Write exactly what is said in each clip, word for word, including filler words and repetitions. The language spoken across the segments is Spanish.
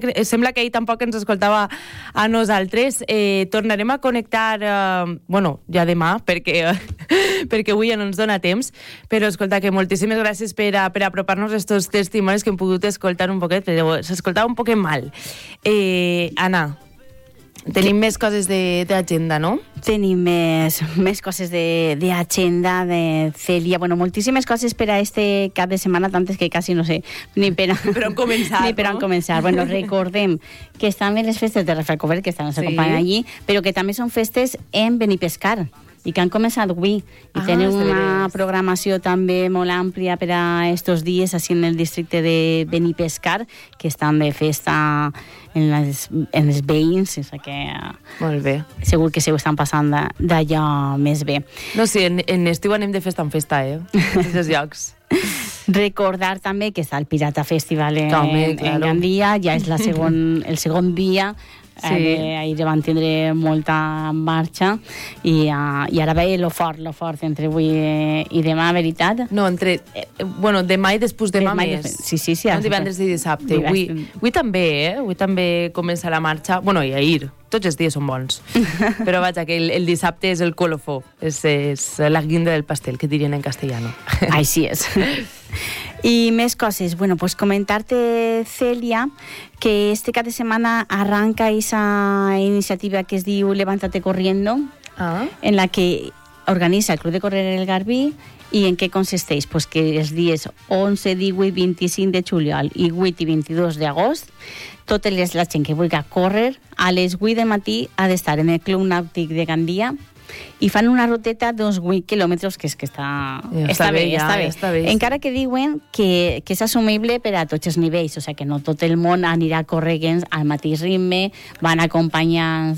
sembla que ell tampoc ens escoltava a nosaltres. Eh, tornarem a connectar, eh, bueno, ja demà, perquè, perquè avui ja no ens dona temps, però escolta, que moltíssimes gràcies per, a, per apropar-nos estos testimonis que hem pogut escoltar un poquet, però s'escoltava un poquet mal. Eh, Anna, tenim més coses d'agenda, no? Tenim més, més coses d'agenda, de, de Celia. Bueno, moltíssimes coses per a este cap de setmana, tantes que quasi no sé ni per, a, per on començar. Ni per on no? començar. Bueno, recordem que estan bé les festes de Rafelcover, que estan ens acompanyen sí. allí, però que també són festes en Benipescar, i que han començat avui. I ah, tenen una programació també molt àmplia per a estos dies, així en el districte de Benipescar, que estan de festa en, les, en els veïns, o sigui que molt bé. Segur que se ho estan passant d'allò més bé. No, sí, en, en estiu anem de festa en festa, eh? En aquests llocs. Recordar també que està el Pirata Festival en, Home, claro. en Gandia, ja és la segon, el segon dia. Sí. Eh, ahir van tindre molta marxa i, uh, i ara veia lo fort, lo fort entre avui i demà, veritat? No, entre... Eh, bueno, demà i després demà demà més. Sí, sí, sí. No, divendres i dissabte. Avui, avui també, eh? Avui també comença la marxa. Bueno, i ahir. Tots els dies són bons. Però vaja, que el, el dissabte és el colofó. És, és la guinda del pastel, que dirien en castellano. Així és. I més coses. Bueno, pues comentarte, Celia, que este cap de setmana arranca esa iniciativa que es diu Levántate Corriendo, ah. en la que organiza el Club de Correr el Garbí. I en què consisteix? Pues que els dies onze, divuit, vint-i-cinc de juliol i vuit i vint-i-dos d'agost, tota la gent que vulgui córrer, a les vuit del matí ha d'estar en el Club Nàutic de Gandia i fan una ruteta d'uns vuit quilòmetres, que és que està, ja, està, està, bé, bé, ja, està bé, està bé. Encara que diuen que, que és assumible per a tots els nivells, o sigui que no tot el món anirà corregent al mateix ritme, van acompanyants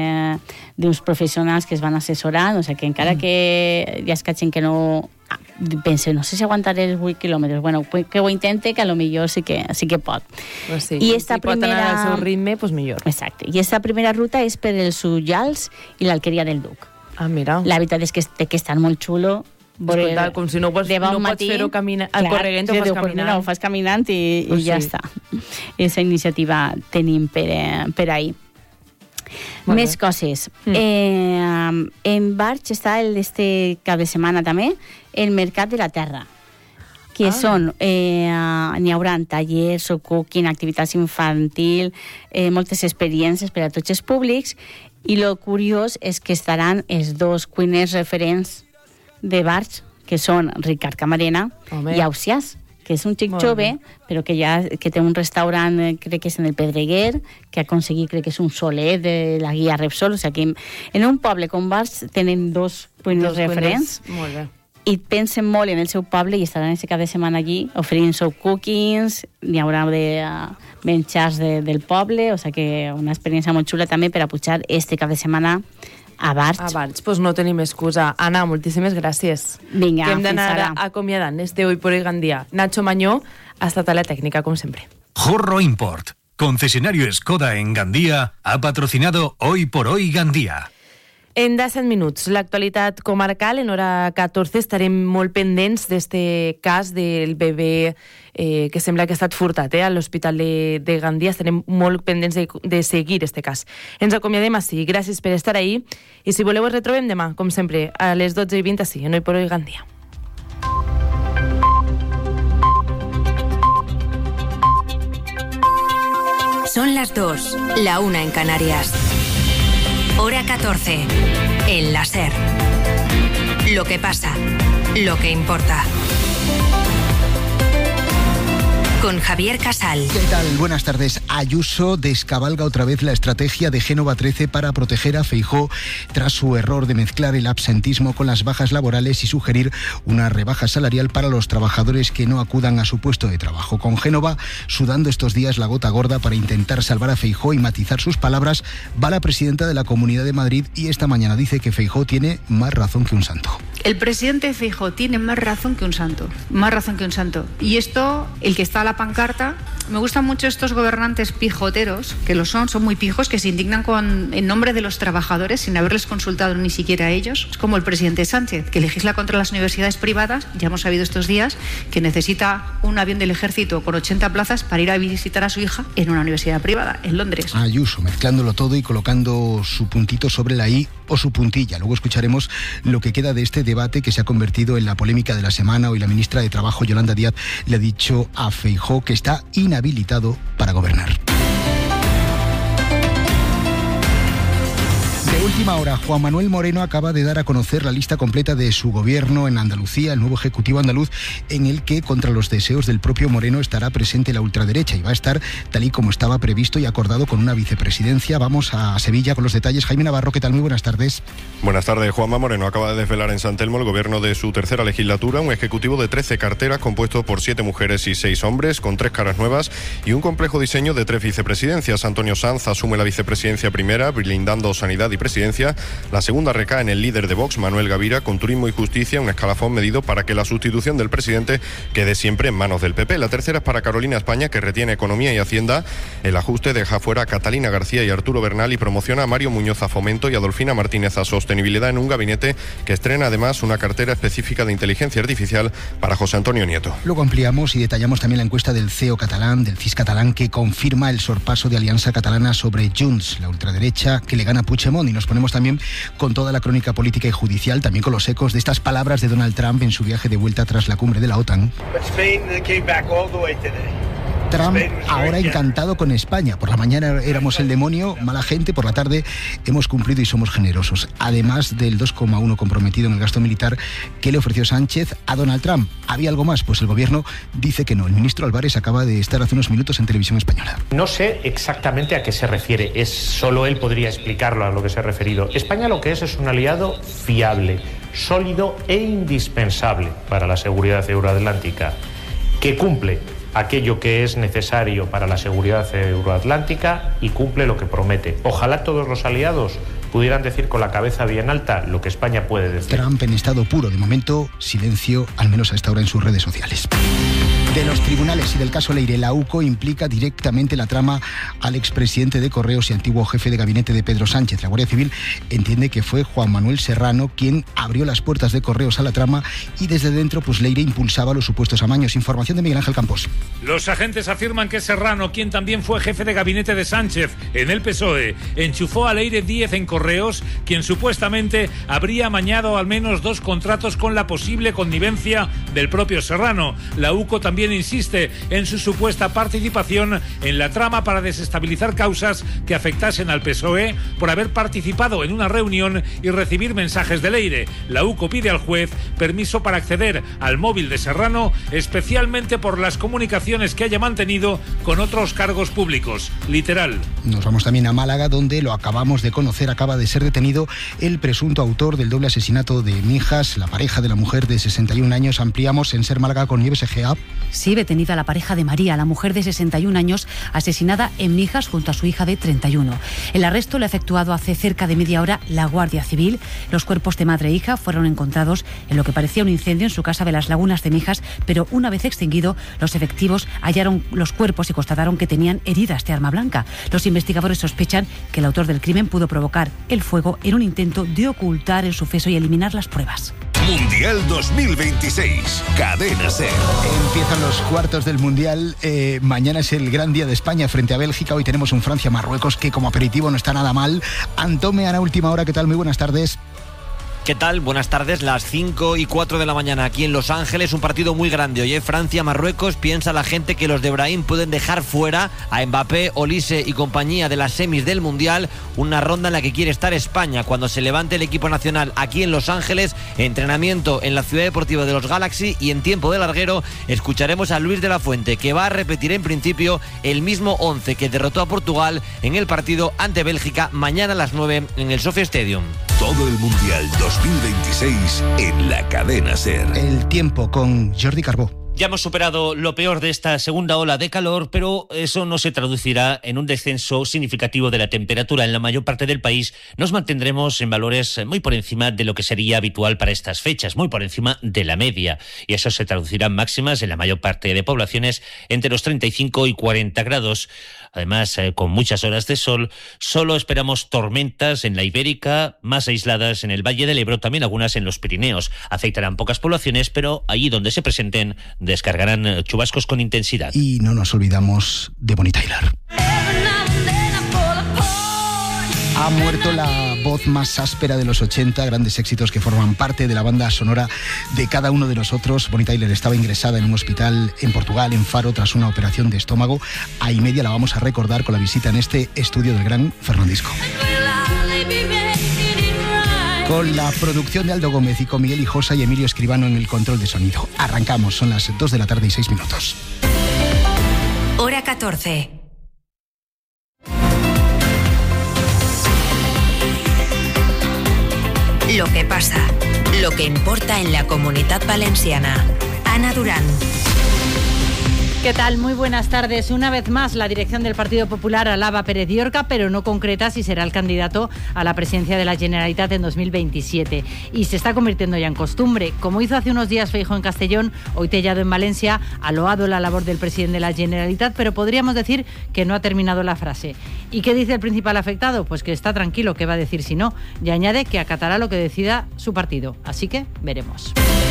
d'uns professionals que es van assessorant, o sigui que encara mm. que hi ha gent que no... pense, no sé si aguantaré els vuit quilòmetres, bueno, que ho intente, que a lo millor sí que, sí que pot. Pues sí, I esta si primera... pot anar al seu ritme, pues millor. Exacte, i esta primera ruta és per els Ullals i l'Alqueria del Duc. Ah, mira. La veritat és que, que estan molt xulo. Escolta, com si no pots, no pots fer-ho camina, al corregent, ho fas caminant. No, ho fas caminant i, pues i ja sí. està. Aquesta iniciativa tenim per, per ahir. Molt Més bé. Coses. Mm. Eh, en Barx està el este cap de setmana també el Mercat de la Terra, que ah. són, eh, n'hi haurà tallers o cooking, activitats infantil, eh, moltes experiències per a tots els públics, i lo curiós és que estaran els dos cuiners referents de Barx, que són Ricard Camarena Home. I Ausiàs, que és un xic Molt jove, bé. Però que ja que té un restaurant, crec que és en el Pedreguer, que ha aconseguit, crec que és un soler de la guia Repsol, o sigui que en un poble com Barx tenen dos cuiners dos referents. Cuiners. Molt bé. I pensen molt en el seu poble i estaran aquest cap de setmana allí oferint sou cookings, n'hi haurà de uh, menjars de, del poble, o sigui que una experiència molt xula també per a pujar este cap de setmana a Barx. A Barx, doncs no tenim excusa. Anna, moltíssimes gràcies. Vinga, que hem d'anar acomiadant este Hoy por Hoy Gandia. Nacho Mañó ha estat a la tècnica, com sempre. Jorro Import, concesionario Skoda en Gandía, ha patrocinado Hoy por Hoy Gandía. En disset minuts, l'actualitat comarcal. En hora catorze estarem molt pendents d'este cas del bebè eh, que sembla que ha estat furtat eh, a l'Hospital de, de Gandia. Estarem molt pendents de, de seguir este cas. Ens acomiadem així. Gràcies per estar ahí. I si voleu, es retrobem demà, com sempre, a les dotze i vint així, en Hoy por Hoy Gandia. Son las dos, la una en Canarias. Hora catorce, en la SER. Lo que pasa, lo que importa. Con Javier Casal. ¿Qué tal? Buenas tardes. Ayuso descabalga otra vez la estrategia de Génova trece para proteger a Feijóo tras su error de mezclar el absentismo con las bajas laborales y sugerir una rebaja salarial para los trabajadores que no acudan a su puesto de trabajo. Con Génova sudando estos días la gota gorda para intentar salvar a Feijóo y matizar sus palabras, va la presidenta de la Comunidad de Madrid y esta mañana dice que Feijóo tiene más razón que un santo. El presidente Feijóo tiene más razón que un santo, más razón que un santo. Y esto, el que está a la pancarta, me gustan mucho estos gobernantes pijoteros, que lo son, son muy pijos, que se indignan con, en nombre de los trabajadores sin haberles consultado ni siquiera a ellos. Es como el presidente Sánchez, que legisla contra las universidades privadas. Ya hemos sabido estos días que necesita un avión del ejército con ochenta plazas para ir a visitar a su hija en una universidad privada, en Londres. Ayuso, mezclándolo todo y colocando su puntito sobre la I o su puntilla. Luego escucharemos lo que queda de este debate que se ha convertido en la polémica de la semana. Hoy la ministra de Trabajo, Yolanda Díaz, le ha dicho a Feijóo que está inhabilitado para gobernar. De última hora, Juan Manuel Moreno acaba de dar a conocer la lista completa de su gobierno en Andalucía, el nuevo Ejecutivo andaluz, en el que, contra los deseos del propio Moreno, estará presente la ultraderecha y va a estar tal y como estaba previsto y acordado con una vicepresidencia. Vamos a Sevilla con los detalles. Jaime Navarro, ¿qué tal? Muy buenas tardes. Buenas tardes. Juanma Moreno acaba de desvelar en San Telmo el gobierno de su tercera legislatura, un ejecutivo de trece carteras compuesto por siete mujeres y seis hombres, con tres caras nuevas y un complejo diseño de tres vicepresidencias. Antonio Sanz asume la vicepresidencia primera, blindando sanidad y presidencia. La segunda recae en el líder de Vox, Manuel Gavira, con turismo y justicia, un escalafón medido para que la sustitución del presidente quede siempre en manos del P P. La tercera es para Carolina España, que retiene economía y hacienda. El ajuste deja fuera a Catalina García y Arturo Bernal y promociona a Mario Muñoz a Fomento y a Adolfina Martínez a Sostenibilidad, en un gabinete que estrena además una cartera específica de inteligencia artificial para José Antonio Nieto. Luego ampliamos y detallamos también la encuesta del C E O catalán, del C I S catalán, que confirma el sorpaso de Alianza Catalana sobre Junts, la ultraderecha que le gana a Puigdemont, y nos ponemos también con toda la crónica política y judicial, también con los ecos de estas palabras de Donald Trump en su viaje de vuelta tras la cumbre de la OTAN. Trump ahora encantado con España. Por la mañana éramos el demonio, mala gente, por la tarde hemos cumplido y somos generosos. Además del dos coma uno comprometido en el gasto militar que le ofreció Sánchez a Donald Trump. ¿Había algo más? Pues el gobierno dice que no. El ministro Álvarez acaba de estar hace unos minutos en Televisión Española. No sé exactamente a qué se refiere, es solo él podría explicarlo a lo que se ha referido. España lo que es es un aliado fiable, sólido e indispensable para la seguridad euroatlántica, que cumple aquello que es necesario para la seguridad euroatlántica y cumple lo que promete. Ojalá todos los aliados pudieran decir con la cabeza bien alta lo que España puede decir. Trump en estado puro. De momento, silencio, al menos a esta hora en sus redes sociales. De los tribunales y del caso Leire, la UCO implica directamente la trama al expresidente de Correos y antiguo jefe de gabinete de Pedro Sánchez. La Guardia Civil entiende que fue Juan Manuel Serrano quien abrió las puertas de Correos a la trama y desde dentro pues Leire impulsaba los supuestos amaños. Información de Miguel Ángel Campos. Los agentes afirman que Serrano, quien también fue jefe de gabinete de Sánchez en el P S O E, enchufó a Leire Díez en Correos, quien supuestamente habría amañado al menos dos contratos con la posible connivencia del propio Serrano. La UCO también insiste en su supuesta participación en la trama para desestabilizar causas que afectasen al P S O E por haber participado en una reunión y recibir mensajes de Leire. La UCO pide al juez permiso para acceder al móvil de Serrano, especialmente por las comunicaciones que haya mantenido con otros cargos públicos. Literal. Nos vamos también a Málaga, donde lo acabamos de conocer, acaba de ser detenido el presunto autor del doble asesinato de Mijas, la pareja de la mujer de sesenta y un años. Ampliamos en Ser Málaga con Nieves Egea. Sí, detenida la pareja de María, la mujer de sesenta y un años, asesinada en Mijas junto a su hija de treinta y uno. El arresto lo ha efectuado hace cerca de media hora la Guardia Civil. Los cuerpos de madre e hija fueron encontrados en lo que parecía un incendio en su casa de las Lagunas de Mijas, pero una vez extinguido, los efectivos hallaron los cuerpos y constataron que tenían heridas de arma blanca. Los investigadores sospechan que el autor del crimen pudo provocar el fuego en un intento de ocultar el suceso y eliminar las pruebas. Mundial dos mil veintiséis, Cadena SER. Empiezan los cuartos del Mundial. Eh, mañana es el gran día de España frente a Bélgica. Hoy tenemos un Francia-Marruecos que como aperitivo no está nada mal. Antome, Ana, última hora, ¿qué tal? Muy buenas tardes. ¿Qué tal? Buenas tardes, las cinco y cuatro de la mañana aquí en Los Ángeles, un partido muy grande. Oye, Francia-Marruecos, piensa la gente que los de Brahim pueden dejar fuera a Mbappé, Olise y compañía de las semis del Mundial, una ronda en la que quiere estar España cuando se levante el equipo nacional aquí en Los Ángeles, entrenamiento en la Ciudad Deportiva de los Galaxy y en tiempo de larguero escucharemos a Luis de la Fuente, que va a repetir en principio el mismo once que derrotó a Portugal en el partido ante Bélgica mañana a las nueve en el Sophie Stadium. Todo el Mundial dos mil veintiséis en la Cadena SER. El tiempo con Jordi Carbó. Ya hemos superado lo peor de esta segunda ola de calor, pero eso no se traducirá en un descenso significativo de la temperatura. En la mayor parte del país nos mantendremos en valores muy por encima de lo que sería habitual para estas fechas, muy por encima de la media. Y eso se traducirá en máximas en la mayor parte de poblaciones entre los treinta y cinco y cuarenta grados. Además, eh, con muchas horas de sol, solo esperamos tormentas en la Ibérica, más aisladas en el Valle del Ebro, también algunas en los Pirineos. Afectarán pocas poblaciones, pero allí donde se presenten descargarán chubascos con intensidad. Y no nos olvidamos de Bonnie Tyler. Ha muerto la voz más áspera de los ochenta, grandes éxitos que forman parte de la banda sonora de cada uno de nosotros. Bonnie Tyler estaba ingresada en un hospital en Portugal, en Faro, tras una operación de estómago. A y media la vamos a recordar con la visita en este estudio del gran Fernandisco. Con la producción de Aldo Gómez y con Miguel Hijosa y Emilio Escribano en el control de sonido. Arrancamos, son las dos de la tarde y seis minutos. Hora catorce. Lo que pasa, lo que importa en la Comunitat Valenciana. Ana Durán. ¿Qué tal? Muy buenas tardes. Una vez más, la dirección del Partido Popular alaba a Pérez Llorca, pero no concreta si será el candidato a la presidencia de la Generalitat en dos mil veintisiete. Y se está convirtiendo ya en costumbre. Como hizo hace unos días Feijóo en Castellón, hoy Tellado en Valencia, ha loado la labor del presidente de la Generalitat, pero podríamos decir que no ha terminado la frase. ¿Y qué dice el principal afectado? Pues que está tranquilo, ¿qué va a decir si no? Y añade que acatará lo que decida su partido. Así que veremos.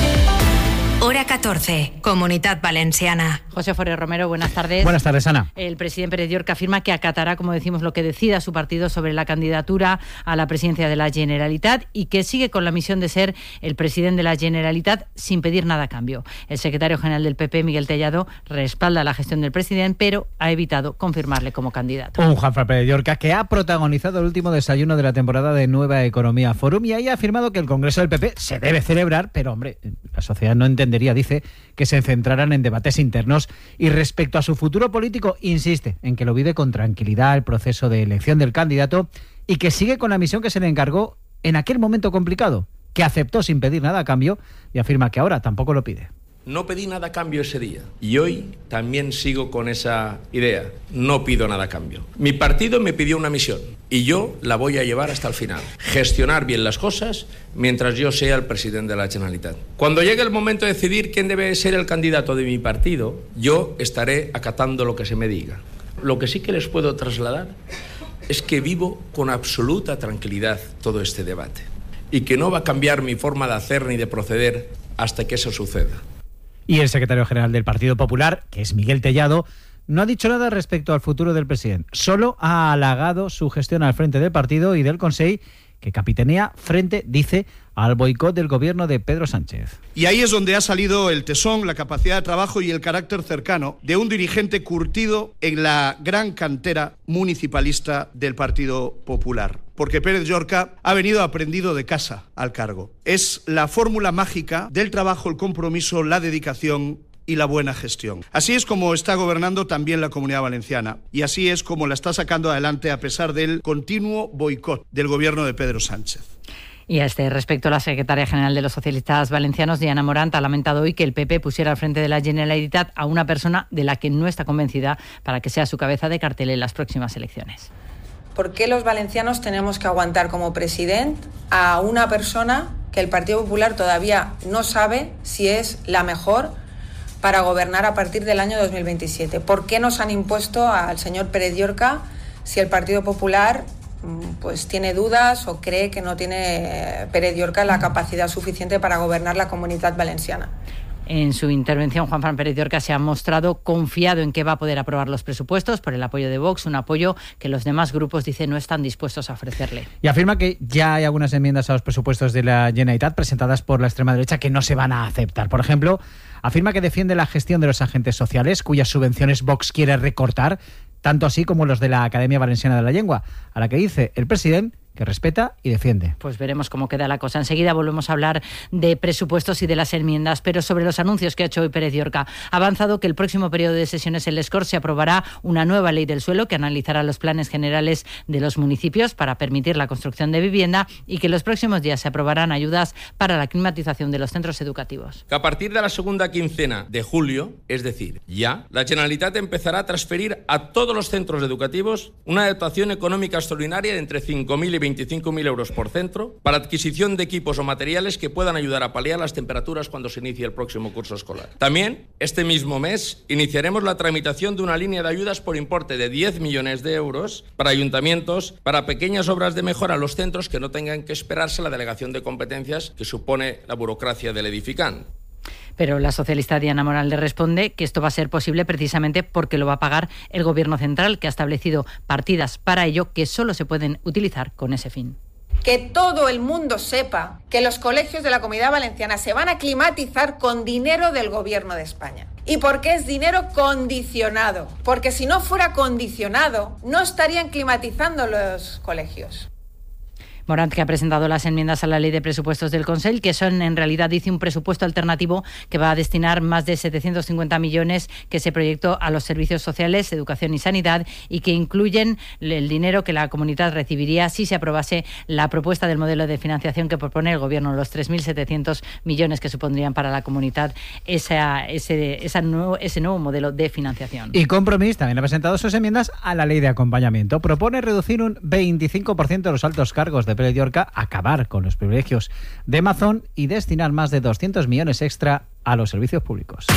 Hora catorce, Comunitat Valenciana. José Foré Romero, buenas tardes. Buenas tardes, Ana. El presidente Pérez Llorca afirma que acatará, como decimos, lo que decida su partido sobre la candidatura a la presidencia de la Generalitat y que sigue con la misión de ser el presidente de la Generalitat sin pedir nada a cambio. El secretario general del P P, Miguel Tellado, respalda la gestión del presidente, pero ha evitado confirmarle como candidato. Un Juanfran Pérez Llorca que ha protagonizado el último desayuno de la temporada de Nueva Economía Forum y ahí ha afirmado que el Congreso del P P se debe celebrar, pero, hombre, la sociedad no entendería, dice, que se centraran en debates internos y respecto a su futuro político, insiste en que lo vive con tranquilidad el proceso de elección del candidato y que sigue con la misión que se le encargó en aquel momento complicado, que aceptó sin pedir nada a cambio y afirma que ahora tampoco lo pide. No pedí nada a cambio ese día y hoy también sigo con esa idea. No pido nada a cambio. Mi partido me pidió una misión y yo la voy a llevar hasta el final. Gestionar bien las cosas mientras yo sea el presidente de la Generalitat. Cuando llegue el momento de decidir quién debe ser el candidato de mi partido, yo estaré acatando lo que se me diga. Lo que sí que les puedo trasladar es que vivo con absoluta tranquilidad todo este debate y que no va a cambiar mi forma de hacer ni de proceder hasta que eso suceda. Y el secretario general del Partido Popular, que es Miguel Tellado, no ha dicho nada respecto al futuro del presidente. Solo ha halagado su gestión al frente del partido y del Consell, que capitanea frente, dice, al boicot del gobierno de Pedro Sánchez. Y ahí es donde ha salido el tesón, la capacidad de trabajo y el carácter cercano de un dirigente curtido en la gran cantera municipalista del Partido Popular. Porque Pérez Llorca ha venido aprendido de casa al cargo. Es la fórmula mágica del trabajo, el compromiso, la dedicación y la buena gestión. Así es como está gobernando también la Comunidad Valenciana y así es como la está sacando adelante a pesar del continuo boicot del gobierno de Pedro Sánchez. Y a este respecto, la secretaria general de los socialistas valencianos, Diana Morant, ha lamentado hoy que el P P pusiera al frente de la Generalitat a una persona de la que no está convencida para que sea su cabeza de cartel en las próximas elecciones. ¿Por qué los valencianos tenemos que aguantar como presidente a una persona que el Partido Popular todavía no sabe si es la mejor para gobernar a partir del año dos mil veintisiete? ¿Por qué nos han impuesto al señor Pérez Llorca si el Partido Popular pues tiene dudas o cree que no tiene Pérez Llorca la capacidad suficiente para gobernar la Comunitat Valenciana? En su intervención, Juanfran Pérez Llorca se ha mostrado confiado en que va a poder aprobar los presupuestos por el apoyo de Vox, un apoyo que los demás grupos, dice, no están dispuestos a ofrecerle. Y afirma que ya hay algunas enmiendas a los presupuestos de la Generalitat presentadas por la extrema derecha que no se van a aceptar. Por ejemplo, afirma que defiende la gestión de los agentes sociales, cuyas subvenciones Vox quiere recortar, tanto así como los de la Academia Valenciana de la Lengua, a la que dice el presidente que respeta y defiende. Pues veremos cómo queda la cosa. Enseguida volvemos a hablar de presupuestos y de las enmiendas, pero sobre los anuncios que ha hecho hoy Pérez Llorca. Ha avanzado que el próximo periodo de sesiones en Les Corts se aprobará una nueva ley del suelo que analizará los planes generales de los municipios para permitir la construcción de vivienda y que en los próximos días se aprobarán ayudas para la climatización de los centros educativos. Que a partir de la segunda quincena de julio, es decir, ya, la Generalitat empezará a transferir a todos los centros educativos una dotación económica extraordinaria de entre cinco mil y veinticinco mil euros por centro para adquisición de equipos o materiales que puedan ayudar a paliar las temperaturas cuando se inicie el próximo curso escolar. También, este mismo mes, iniciaremos la tramitación de una línea de ayudas por importe de diez millones de euros para ayuntamientos para pequeñas obras de mejora en los centros que no tengan que esperarse la delegación de competencias que supone la burocracia del edificante. Pero la socialista Diana Morán le responde que esto va a ser posible precisamente porque lo va a pagar el Gobierno central, que ha establecido partidas para ello que solo se pueden utilizar con ese fin. Que todo el mundo sepa que los colegios de la Comunidad Valenciana se van a climatizar con dinero del Gobierno de España. ¿Y por qué es dinero condicionado? Porque si no fuera condicionado, no estarían climatizando los colegios. Morant, que ha presentado las enmiendas a la Ley de Presupuestos del Consell, que son en realidad, dice, un presupuesto alternativo que va a destinar más de setecientos cincuenta millones que se proyectó a los servicios sociales, educación y sanidad, y que incluyen el dinero que la comunidad recibiría si se aprobase la propuesta del modelo de financiación que propone el Gobierno, los tres mil setecientos millones que supondrían para la comunidad esa, ese, esa nuevo, ese nuevo modelo de financiación. Y Compromís también ha presentado sus enmiendas a la Ley de Acompañamiento. Propone reducir un veinticinco por ciento de los altos cargos de Pérez Llorca, acabar con los privilegios de Amazon y destinar más de doscientos millones extra a los servicios públicos.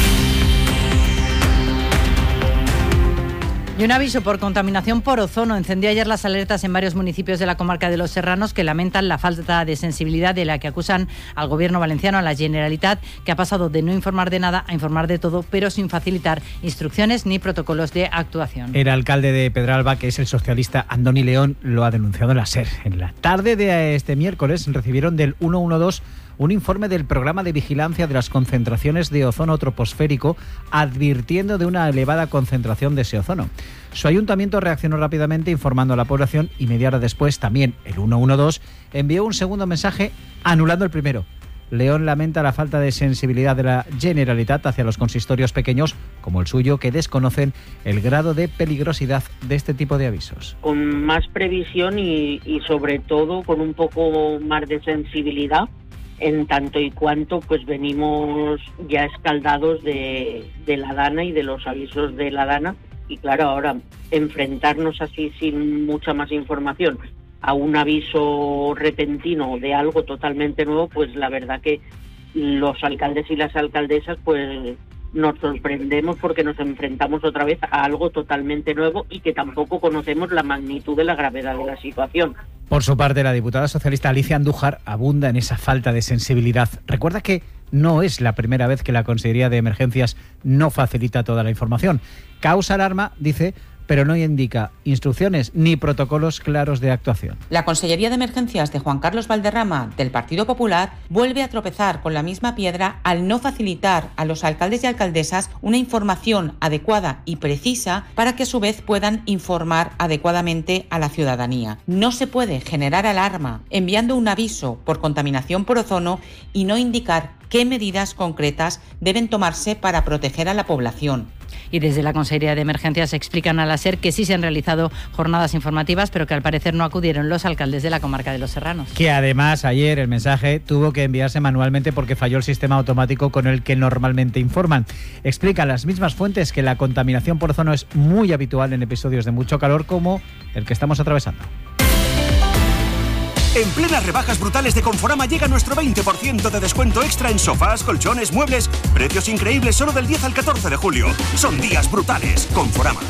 Y un aviso por contaminación por ozono encendió ayer las alertas en varios municipios de la comarca de Los Serranos, que lamentan la falta de sensibilidad de la que acusan al Gobierno valenciano, a la Generalitat, que ha pasado de no informar de nada a informar de todo, pero sin facilitar instrucciones ni protocolos de actuación. El alcalde de Pedralba, que es el socialista Andoni León, lo ha denunciado en la SER. En la tarde de este miércoles recibieron del ciento doce un informe del programa de vigilancia de las concentraciones de ozono troposférico, advirtiendo de una elevada concentración de ese ozono. Su ayuntamiento reaccionó rápidamente informando a la población y media hora después también el ciento doce envió un segundo mensaje anulando el primero. León lamenta la falta de sensibilidad de la Generalitat hacia los consistorios pequeños como el suyo, que desconocen el grado de peligrosidad de este tipo de avisos. Con más previsión y, y sobre todo con un poco más de sensibilidad, en tanto y cuanto pues venimos ya escaldados de, de la Dana y de los avisos de la Dana, y claro, ahora enfrentarnos así sin mucha más información a un aviso repentino de algo totalmente nuevo, pues la verdad que los alcaldes y las alcaldesas pues nos sorprendemos porque nos enfrentamos otra vez a algo totalmente nuevo y que tampoco conocemos la magnitud de la gravedad de la situación. Por su parte, la diputada socialista Alicia Andújar abunda en esa falta de sensibilidad. Recuerda que no es la primera vez que la Consejería de Emergencias no facilita toda la información. Causa alarma, dice, pero no indica instrucciones ni protocolos claros de actuación. La Consellería de Emergencias de Juan Carlos Valderrama, del Partido Popular, vuelve a tropezar con la misma piedra al no facilitar a los alcaldes y alcaldesas una información adecuada y precisa para que a su vez puedan informar adecuadamente a la ciudadanía. No se puede generar alarma enviando un aviso por contaminación por ozono y no indicar qué medidas concretas deben tomarse para proteger a la población. Y desde la Consejería de Emergencias explican a la SER que sí se han realizado jornadas informativas, pero que al parecer no acudieron los alcaldes de la comarca de Los Serranos. Que además ayer el mensaje tuvo que enviarse manualmente porque falló el sistema automático con el que normalmente informan. Explican las mismas fuentes que la contaminación por ozono es muy habitual en episodios de mucho calor como el que estamos atravesando. En plenas rebajas brutales de Conforama llega nuestro veinte por ciento de descuento extra en sofás, colchones, muebles. Precios increíbles solo del diez al catorce de julio. Son días brutales. Conforama.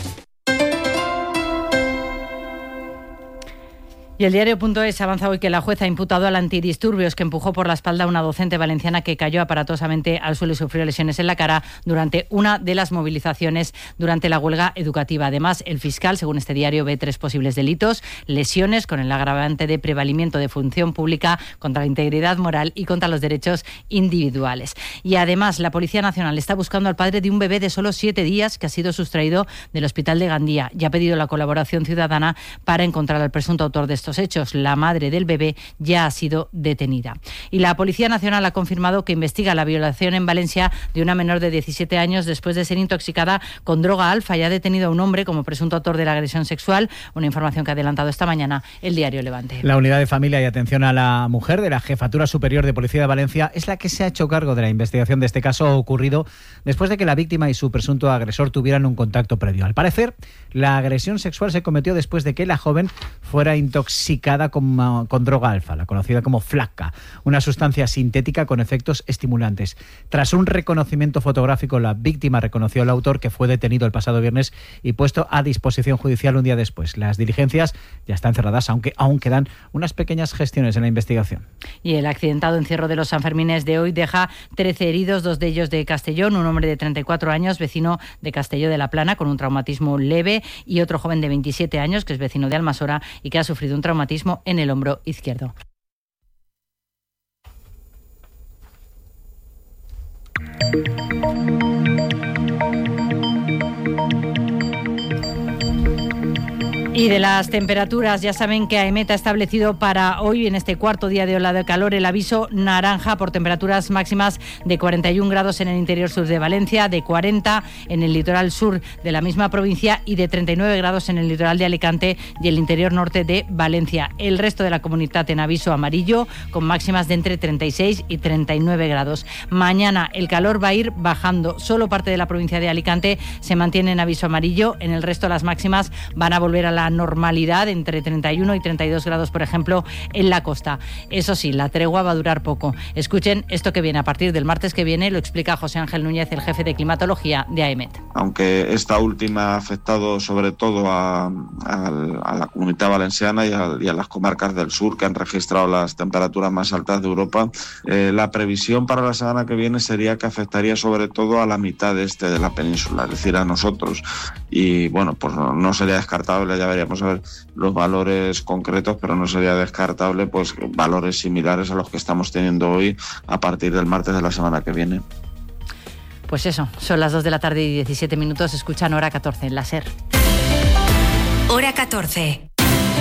Y el diario.es avanza hoy que la jueza ha imputado al antidisturbios que empujó por la espalda a una docente valenciana que cayó aparatosamente al suelo y sufrió lesiones en la cara durante una de las movilizaciones durante la huelga educativa. Además, el fiscal, según este diario, ve tres posibles delitos: lesiones con el agravante de prevalimiento de función pública contra la integridad moral y contra los derechos individuales. Y además, la Policía Nacional está buscando al padre de un bebé de solo siete días que ha sido sustraído del hospital de Gandía y ha pedido la colaboración ciudadana para encontrar al presunto autor de estos estos hechos. La madre del bebé ya ha sido detenida. Y la Policía Nacional ha confirmado que investiga la violación en Valencia de una menor de diecisiete años después de ser intoxicada con droga alfa y ha detenido a un hombre como presunto autor de la agresión sexual, una información que ha adelantado esta mañana el diario Levante. La Unidad de Familia y Atención a la Mujer de la Jefatura Superior de Policía de Valencia es la que se ha hecho cargo de la investigación de este caso ocurrido después de que la víctima y su presunto agresor tuvieran un contacto previo. Al parecer, la agresión sexual se cometió después de que la joven fuera intoxicada con, con droga alfa, la conocida como flaca, una sustancia sintética con efectos estimulantes. Tras un reconocimiento fotográfico, la víctima reconoció al autor, que fue detenido el pasado viernes y puesto a disposición judicial un día después. Las diligencias ya están cerradas, aunque aún quedan unas pequeñas gestiones en la investigación. Y el accidentado encierro de los Sanfermines de hoy deja trece heridos, dos de ellos de Castellón, un hombre de treinta y cuatro años, vecino de Castelló de la Plana, con un traumatismo leve, y otro joven de veintisiete años, que es vecino de Almasora y que ha sufrido un traumatismo en el hombro izquierdo. Y de las temperaturas, ya saben que AEMET ha establecido para hoy, en este cuarto día de ola de calor, el aviso naranja por temperaturas máximas de cuarenta y un grados en el interior sur de Valencia, de cuarenta en el litoral sur de la misma provincia y de treinta y nueve grados en el litoral de Alicante y el interior norte de Valencia. El resto de la comunidad en aviso amarillo, con máximas de entre treinta y seis y treinta y nueve grados. Mañana el calor va a ir bajando. Solo parte de la provincia de Alicante se mantiene en aviso amarillo. En el resto las máximas van a volver a la normalidad, entre treinta y uno y treinta y dos grados, por ejemplo, en la costa. Eso sí, la tregua va a durar poco. Escuchen esto que viene a partir del martes que viene, lo explica José Ángel Núñez, el jefe de climatología de AEMET. Aunque esta última ha afectado sobre todo a, a, a la Comunidad Valenciana y a, y a las comarcas del sur, que han registrado las temperaturas más altas de Europa, eh, la previsión para la semana que viene sería que afectaría sobre todo a la mitad este de la península, es decir, a nosotros. Y bueno, pues no, no sería descartable, ya veríamos a ver los valores concretos, pero no sería descartable pues valores similares a los que estamos teniendo hoy a partir del martes de la semana que viene. Pues eso, son las dos de la tarde y diecisiete minutos, escuchan Hora catorce en la SER. Hora catorce.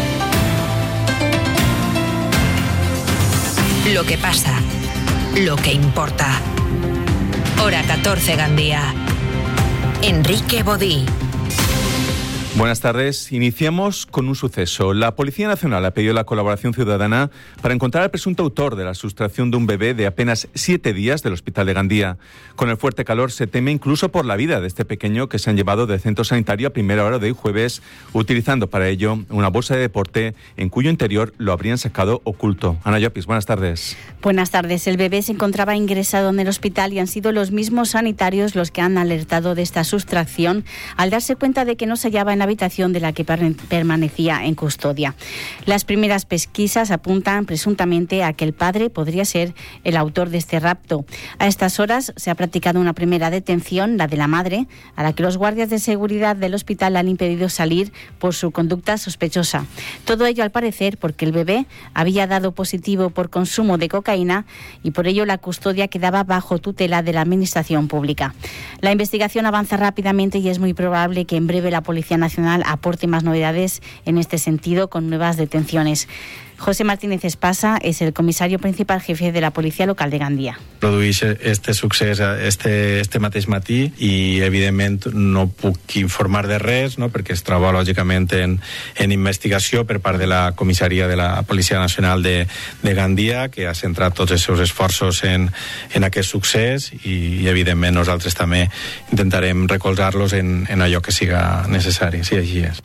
Lo que pasa, lo que importa. Hora catorce Gandía. Enrique Bodí. Buenas tardes. Iniciamos con un suceso. La Policía Nacional ha pedido la colaboración ciudadana para encontrar al presunto autor de la sustracción de un bebé de apenas siete días del Hospital de Gandía. Con el fuerte calor se teme incluso por la vida de este pequeño, que se han llevado del centro sanitario a primera hora de hoy jueves, utilizando para ello una bolsa de deporte en cuyo interior lo habrían sacado oculto. Ana Llopis, buenas tardes. Buenas tardes. El bebé se encontraba ingresado en el hospital y han sido los mismos sanitarios los que han alertado de esta sustracción al darse cuenta de que no se hallaba en la habitación de la que permanecía en custodia. Las primeras pesquisas apuntan presuntamente a que el padre podría ser el autor de este rapto. A estas horas se ha practicado una primera detención, la de la madre, a la que los guardias de seguridad del hospital han impedido salir por su conducta sospechosa. Todo ello, al parecer, porque el bebé había dado positivo por consumo de cocaína y por ello la custodia quedaba bajo tutela de la Administración Pública. La investigación avanza rápidamente y es muy probable que en breve la Policía Nacional aporte más novedades en este sentido con nuevas detenciones. José Martínez Espasa és el comissario principal jefe de la policia local de Gandia. Produeix este succés este, este mateix matí i evidentment no puc informar de res, no? Perquè es troba lògicament en, en investigació per part de la comissaria de la Policia Nacional de, de Gandia, que ha centrat tots els seus esforços en, en aquest succés i, i evidentment nosaltres també intentarem recolzar-los en, en allò que siga necessari, si així és.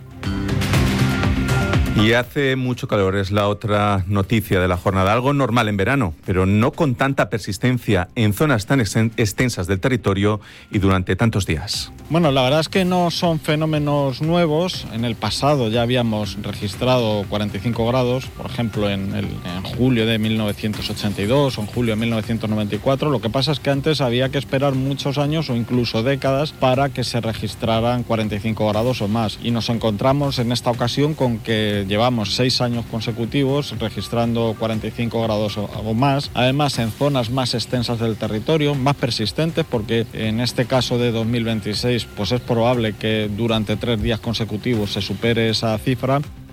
Y hace mucho calor, es la otra noticia de la jornada. Algo normal en verano, pero no con tanta persistencia en zonas tan extensas del territorio y durante tantos días. Bueno, la verdad es que no son fenómenos nuevos. En el pasado ya habíamos registrado cuarenta y cinco grados, por ejemplo, en, el, en julio de mil novecientos ochenta y dos o en julio de mil novecientos noventa y cuatro. Lo que pasa es que antes había que esperar muchos años o incluso décadas para que se registraran cuarenta y cinco grados o más. Y nos encontramos en esta ocasión con que llevamos seis años consecutivos registrando cuarenta y cinco grados o más, además en zonas más extensas del territorio, más persistentes, porque en este caso de dos mil veintiséis pues es probable que durante tres días consecutivos se supere esa cifra.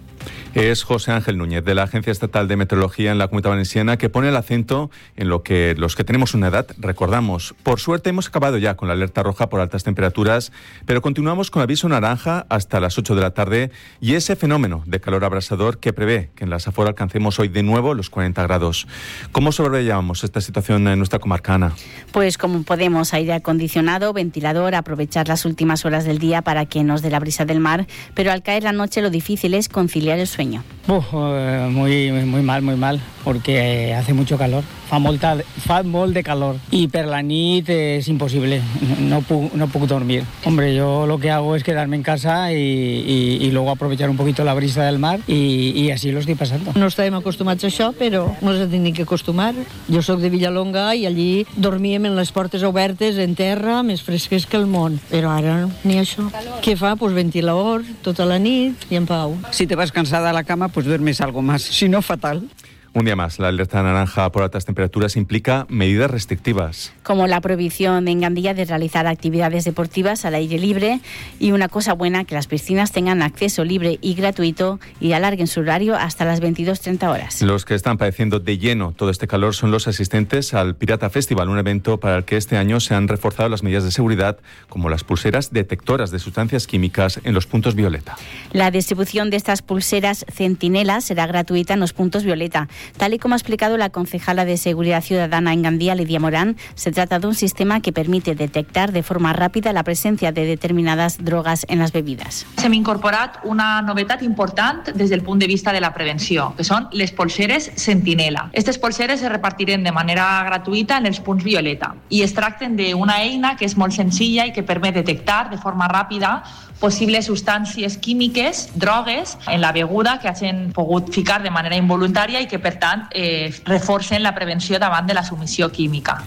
Es José Ángel Núñez, de la Agencia Estatal de Meteorología en la Comunidad Valenciana, que pone el acento en lo que los que tenemos una edad recordamos. Por suerte hemos acabado ya con la alerta roja por altas temperaturas, pero continuamos con aviso naranja hasta las ocho de la tarde y ese fenómeno de calor abrasador que prevé que en la Safor alcancemos hoy de nuevo los cuarenta grados. ¿Cómo sobrellevamos esta situación en nuestra comarca, Ana? Pues como podemos, aire acondicionado, ventilador, aprovechar las últimas horas del día para que nos dé la brisa del mar, pero al caer la noche lo difícil es conciliar el sueño. Uf, eh, muy, muy mal, muy mal, porque hace mucho calor, fa, molta, fa molt de calor y per la nit es imposible, no puc, no puc dormir. Hombre, yo lo que hago es quedarme en casa y, y, y luego aprovechar un poquito la brisa del mar y, y así lo estoy pasando. No estàvem acostumats a això, però no s'ha tingut que acostumar. Jo sóc de Villalonga i allí dormíem en les portes obertes, en terra, més fresques que el món, però ara ni això. Què fa? Pues ventilador tota la nit i en pau. Si te vas cansada a la cama, pues duermes algo más, si no fatal. Un día más, la alerta naranja por altas temperaturas implica medidas restrictivas. Como la prohibición en Gandía de realizar actividades deportivas al aire libre y una cosa buena, que las piscinas tengan acceso libre y gratuito y alarguen su horario hasta las veintidós treinta horas. Los que están padeciendo de lleno todo este calor son los asistentes al Pirata Festival, un evento para el que este año se han reforzado las medidas de seguridad, como las pulseras detectoras de sustancias químicas en los puntos violeta. La distribución de estas pulseras centinelas será gratuita en los puntos violeta. Tal y como ha explicado la concejala de Seguridad Ciudadana en Gandía, Lidia Morán, se trata de un sistema que permite detectar de forma ràpida la presència de determinades drogues en les bebides. Hem incorporat una novetat important des del punt de vista de la prevenció, que són les polseres Sentinela. Aquestes polseres se repartiren de manera gratuïta en els punts violeta i es tracten d'una eina que és molt senzilla i que permet detectar de forma ràpida possibles substàncies químiques, drogues, en la beguda que hagin pogut ficar de manera involuntària i que, per tant, eh, reforcen la prevenció davant de la submissió química.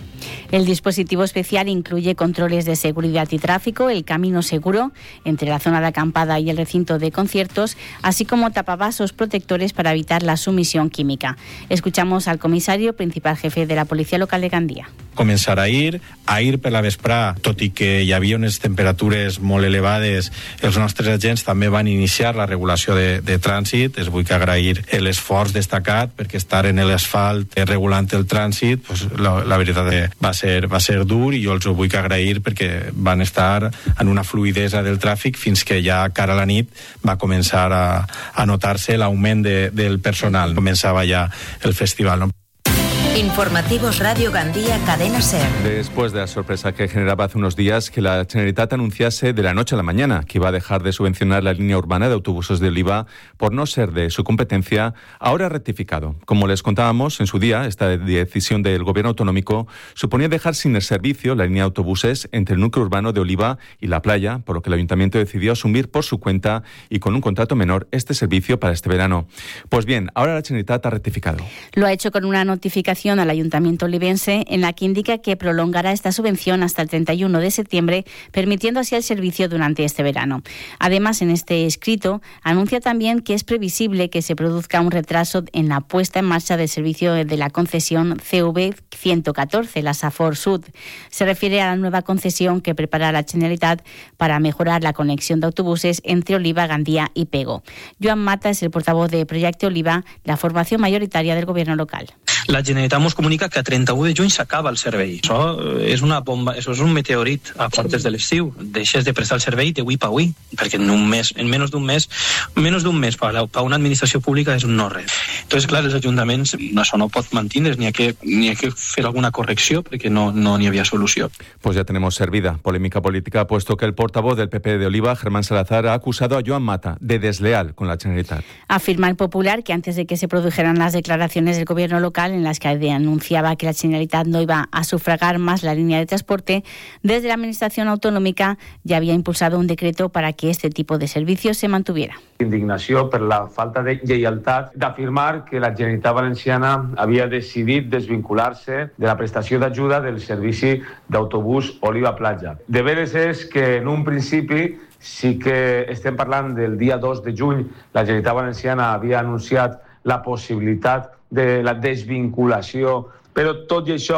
El dispositivo especial incluye controles de seguridad y tráfico, el camino seguro entre la zona de acampada y el recinto de conciertos, así como tapavasos protectores para evitar la sumisión química. Escuchamos al comisario, principal jefe de la Policía Local de Gandía. Començar a ir, a ir per la vesprà, tot i que hi havia unes temperatures molt elevades, els nostres agents també van iniciar la regulació de, de trànsit. Es vull agrair l'esforç destacat, perquè estar en l'asfalt regulant el trànsit, pues, la, la veritat va ser, va ser dur, i jo els ho vull agrair perquè van estar en una fluidesa del tràfic fins que ja cara a la nit va començar a, a notar-se l'augment de, del personal. Començava ja el festival, no? Informativos Radio Gandía, Cadena SER. Después de la sorpresa que generaba hace unos días que la Generalitat anunciase de la noche a la mañana que iba a dejar de subvencionar la línea urbana de autobuses de Oliva por no ser de su competencia, ahora ha rectificado. Como les contábamos en su día, esta decisión del gobierno autonómico suponía dejar sin el servicio la línea de autobuses entre el núcleo urbano de Oliva y la playa, por lo que el ayuntamiento decidió asumir por su cuenta y con un contrato menor este servicio para este verano. Pues bien, ahora la Generalitat ha rectificado. Lo ha hecho con una notificación al Ayuntamiento olivense en la que indica que prolongará esta subvención hasta el treinta y uno de septiembre, permitiendo así el servicio durante este verano. Además, en este escrito anuncia también que es previsible que se produzca un retraso en la puesta en marcha del servicio de la concesión C V ciento catorce, la Safor Sud. Se refiere a la nueva concesión que prepara la Generalitat para mejorar la conexión de autobuses entre Oliva, Gandía y Pego. Joan Mata es el portavoz de Projecte Oliva, la formación mayoritaria del gobierno local. La Generalitat ens comunica que a trenta-u de juny s'acaba el servei. Això és una bomba, això és un meteorit a portes de l'estiu. Deixes de prestar el servei d'avui per avui, perquè en un mes, en menys d'un mes, menys d'un mes per a una administració pública és un no res. Entonces, clar, els ajuntaments això no pot mantindre's, ni ha que, ni ha que fer alguna correcció perquè no no n'hi havia solució. Pues ya tenemos servida polémica política, puesto que el portavoz del P P de Oliva, Germán Salazar, ha acusado a Joan Mata de desleal con la Generalitat. Afirma el Popular que antes de que se produjeran las declaraciones del gobierno local en las que anunciaba que la Generalitat no iba a sufragar más la línea de transporte, desde la Administración Autonómica ya había impulsado un decreto para que este tipo de servicios se mantuviera. Indignació per la falta de lleialtat d'afirmar que la Generalitat Valenciana havia decidit desvincular-se de la prestació d'ajuda del servici d'autobús Oliva Platja. De veres és que en un principi sí que estem parlant del dia dos de juny, la Generalitat Valenciana havia anunciat la possibilitat de la desvinculació, però tot i això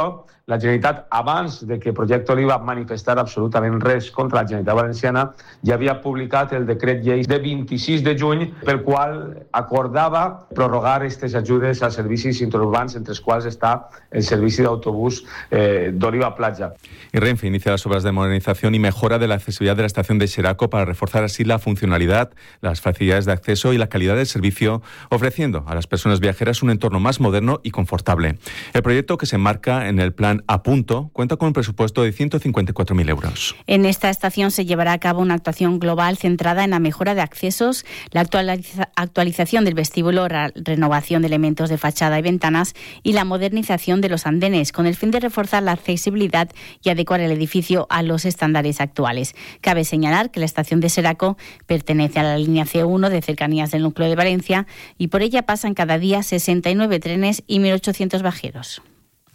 la Generalitat, abans de que Projecte Oliva manifestar absolutament res contra la Generalitat Valenciana, ja havia publicat el decret llei de vint-i-sis de juny, pel qual acordava prorrogar aquestes ajudes als servicis interurbans, entre els quals està el servici d'autobús eh, d'Oliva Platja. Y Renfe inicia las obras de modernización y mejora de la accesibilidad de la estación de Xeraco para reforzar así la funcionalidad, las facilidades de acceso y la calidad del servicio, ofreciendo a las personas viajeras un entorno más moderno y confortable. El proyecto, que se enmarca en el plan A Punto, cuenta con un presupuesto de ciento cincuenta y cuatro mil euros. En esta estación se llevará a cabo una actuación global centrada en la mejora de accesos, la actualiza- actualización del vestíbulo, la renovación de elementos de fachada y ventanas y la modernización de los andenes, con el fin de reforzar la accesibilidad y adecuar el edificio a los estándares actuales. Cabe señalar que la estación de Xeraco pertenece a la línea C uno de cercanías del núcleo de Valencia y por ella pasan cada día sesenta y nueve trenes y mil ochocientos viajeros.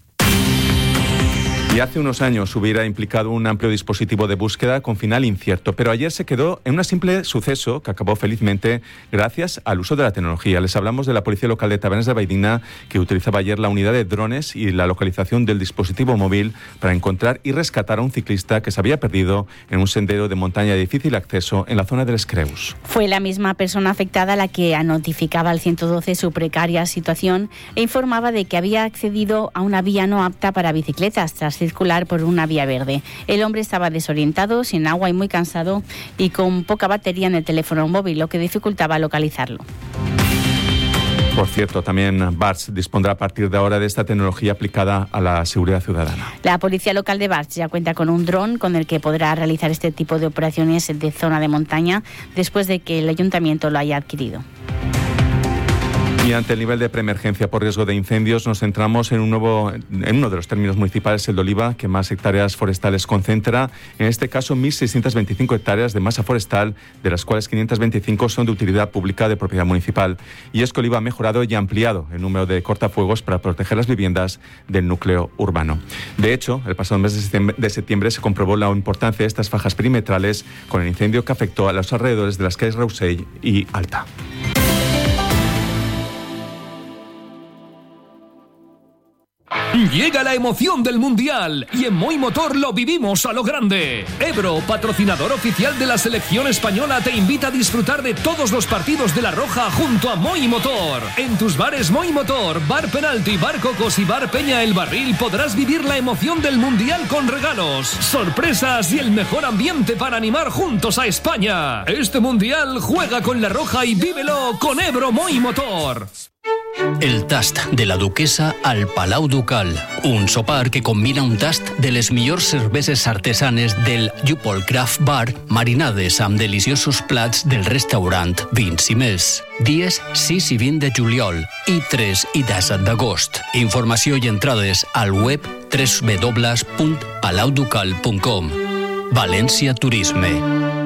Y hace unos años hubiera implicado un amplio dispositivo de búsqueda con final incierto, pero ayer se quedó en un simple suceso que acabó felizmente gracias al uso de la tecnología. Les hablamos de la Policía Local de Tabernes de Valldigna, que utilizaba ayer la unidad de drones y la localización del dispositivo móvil para encontrar y rescatar a un ciclista que se había perdido en un sendero de montaña de difícil acceso en la zona del Creus. Fue la misma persona afectada la que notificaba al ciento doce su precaria situación e informaba de que había accedido a una vía no apta para bicicletas tras circular por una vía verde. El hombre estaba desorientado, sin agua y muy cansado y con poca batería en el teléfono móvil, lo que dificultaba localizarlo. Por cierto, también Barx dispondrá a partir de ahora de esta tecnología aplicada a la seguridad ciudadana. La Policía Local de Barx ya cuenta con un dron con el que podrá realizar este tipo de operaciones de zona de montaña después de que el Ayuntamiento lo haya adquirido. Y ante el nivel de preemergencia por riesgo de incendios, nos centramos en un nuevo, en uno de los términos municipales, el de Oliva, que más hectáreas forestales concentra. En este caso, mil seiscientas veinticinco hectáreas de masa forestal, de las cuales quinientas veinticinco son de utilidad pública de propiedad municipal. Y es que Oliva ha mejorado y ampliado el número de cortafuegos para proteger las viviendas del núcleo urbano. De hecho, el pasado mes de septiembre, de septiembre se comprobó la importancia de estas fajas perimetrales con el incendio que afectó a los alrededores de las calles Rausell y Alta. Llega la emoción del Mundial y en Moi Motor lo vivimos a lo grande. Ebro, patrocinador oficial de la selección española, te invita a disfrutar de todos los partidos de La Roja junto a Moi Motor. En tus bares Moi Motor, Bar Penalti, Bar Cocos y Bar Peña El Barril podrás vivir la emoción del Mundial con regalos, sorpresas y el mejor ambiente para animar juntos a España. Este Mundial juega con La Roja y vívelo con Ebro Moi Motor. El tast de la duquesa al Palau Ducal. Un sopar que combina un tast de les millors cerveses artesanes del Jupol Craft Bar marinades amb deliciosos plats del restaurant Vins i Més. Dies sis i vint de juliol i tres i disset d'agost. Informació i entrades al web w w w punt palau ducal punt com. Valencia Turisme.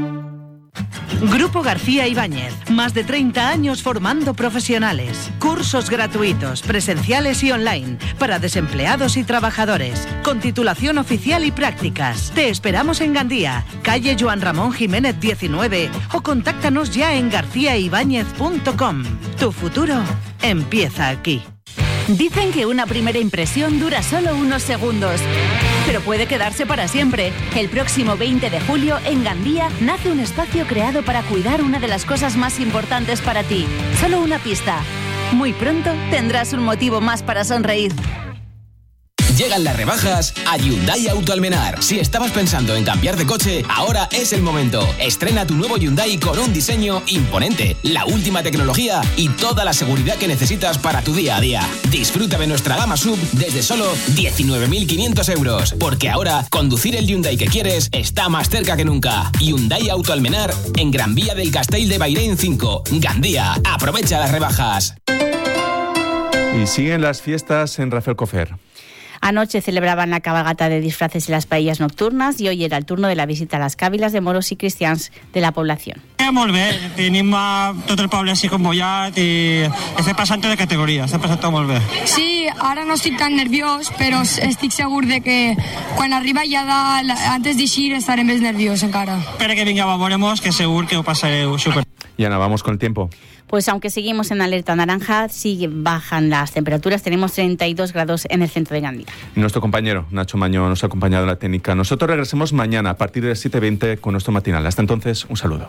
Grupo García Ibáñez, más de treinta años formando profesionales. Cursos gratuitos, presenciales y online, para desempleados y trabajadores, con titulación oficial y prácticas. Te esperamos en Gandía, calle Joan Ramón Jiménez diecinueve, o contáctanos ya en garcía ibáñez punto com. Tu futuro empieza aquí. Dicen que una primera impresión dura solo unos segundos, pero puede quedarse para siempre. El próximo veinte de julio, en Gandía, nace un espacio creado para cuidar una de las cosas más importantes para ti. Solo una pista. Muy pronto tendrás un motivo más para sonreír. Llegan las rebajas a Hyundai Auto Almenar. Si estabas pensando en cambiar de coche, ahora es el momento. Estrena tu nuevo Hyundai con un diseño imponente, la última tecnología y toda la seguridad que necesitas para tu día a día. Disfruta de nuestra gama sub desde solo diecinueve mil quinientos euros, porque ahora conducir el Hyundai que quieres está más cerca que nunca. Hyundai Auto Almenar en Gran Vía del Castell de Bairén cinco, Gandía. Aprovecha las rebajas. Y siguen las fiestas en Rafael Cofer. Anoche celebraban la cabalgata de disfraces y las paellas nocturnas y hoy era el turno de la visita a las càviles de moros i cristians de la población. Eh, molt bé, tenim uh, tot el poble així convollat i estem passant de categoria, estem passant tot molt bé. Sí, ara no estic tan nerviós, però estic segur de que quan arriba ja dalt, antes d'eixir estaré més nerviós encara. Espero que vingueu a veure-mos, que segur que ho passareu super. Y Ana, vamos con el tiempo. Pues aunque seguimos en alerta naranja, sí bajan las temperaturas. Tenemos treinta y dos grados en el centro de Gandía. Nuestro compañero Nacho Maño nos ha acompañado en la técnica. Nosotros regresemos mañana a partir de las siete veinte con nuestro matinal. Hasta entonces, un saludo.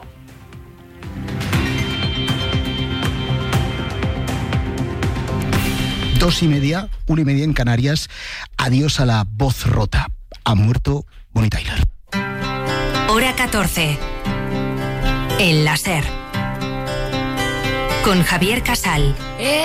Dos y media, una y media en Canarias. Adiós a la voz rota. Ha muerto Bonnie Tyler. Hora catorce. En la SER. Con Javier Casal.